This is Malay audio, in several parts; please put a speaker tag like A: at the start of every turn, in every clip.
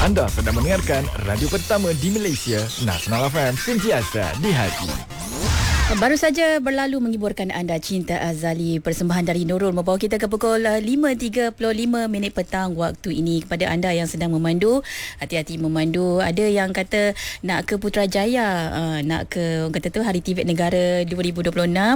A: Anda sedang mendengarkan radio pertama di Malaysia, Nasional FM, sentiasa di hati.
B: Baru saja berlalu menghiburkan anda Cinta Azali, persembahan dari Nurul, membawa kita ke pukul 5.35 petang waktu ini. Kepada anda yang sedang memandu, hati-hati memandu. Ada yang kata nak ke Putrajaya, nak ke orang kata tu Hari Tibet Negara 2026.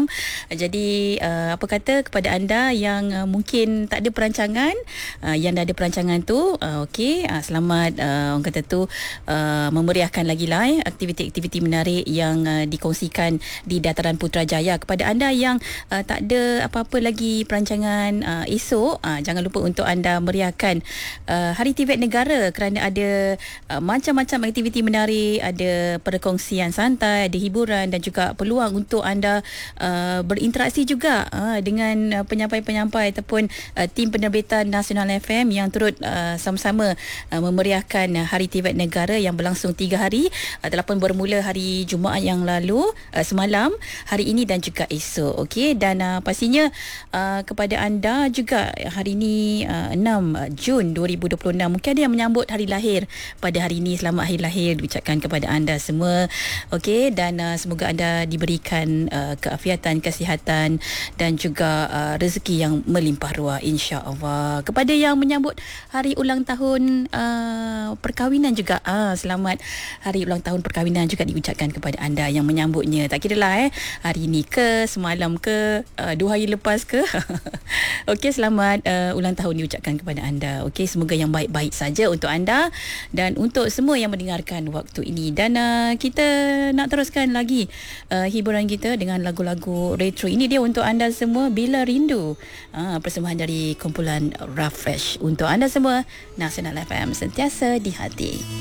B: Jadi apa kata kepada anda yang mungkin tak ada perancangan, yang dah ada perancangan tu, okey, selamat orang kata tu memeriahkan lagi lah aktiviti-aktiviti menarik yang dikongsikan di Dataran Putrajaya. Kepada anda yang tak ada apa-apa lagi perancangan esok, jangan lupa untuk anda meriahkan Hari Tibet Negara, kerana ada macam-macam aktiviti menarik, ada perkongsian santai, ada hiburan dan juga peluang untuk anda berinteraksi juga dengan penyampai-penyampai ataupun tim penerbitan Nasional FM yang turut sama-sama memeriahkan Hari Tibet Negara yang berlangsung 3 hari, telah pun bermula hari Jumaat yang lalu, semalam, hari ini dan juga esok. Okey, dan pastinya kepada anda juga hari ini 6 Jun 2026, mungkin ada yang menyambut hari lahir pada hari ini. Selamat hari lahir diucapkan kepada anda semua. Okey, dan semoga anda diberikan keafiatan, kesihatan dan juga rezeki yang melimpah ruah, insya-Allah. Kepada yang menyambut hari ulang tahun perkahwinan juga, selamat hari ulang tahun perkahwinan juga diucapkan kepada anda yang menyambutnya. Tak kira lah hari ni ke, semalam ke, 2 hari lepas ke. Okey, selamat ulang tahun diucapkan kepada anda. Okey, semoga yang baik-baik saja untuk anda dan untuk semua yang mendengarkan waktu ini. Dan kita nak teruskan lagi hiburan kita dengan lagu-lagu retro. Ini dia untuk anda semua, Bila Rindu, persembahan dari kumpulan Refresh untuk anda semua. Nasional FM, sentiasa di hati.